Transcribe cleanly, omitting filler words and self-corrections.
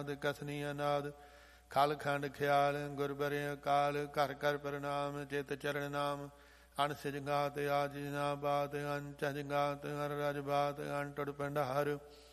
ਕਸਨੀ ਅਨਾਦ ਖਲ ਖੰਡ ਖਿਆਲ ਗੁਰ ਬਰਿ ਅਕਾਲ ਘਰ ਘਰ ਪ੍ਰਣਾਮ ਚਿਤ ਚਰਨ ਨਾਮ ਅਣਸਿਜ ਗਾਤ ਆਜ ਨਾ ਬਾਤ ਅੰਚਜ ਗਾਤ ਹਰ ਰਜ ਬਾਤ ਅੰਟੜ ਭੰਡਾਰ